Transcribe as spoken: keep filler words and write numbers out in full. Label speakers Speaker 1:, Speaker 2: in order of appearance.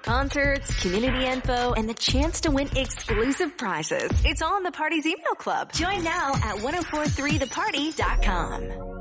Speaker 1: concerts, community info, and the chance to win exclusive prizes. It's all in the Party's email club. Join now at ten forty-three the party dot com.